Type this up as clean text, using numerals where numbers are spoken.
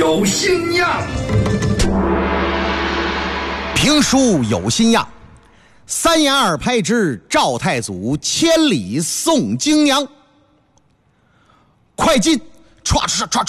有新样， 评书有新样，三言二拍之赵太祖千里送京娘。快进，唰唰唰唰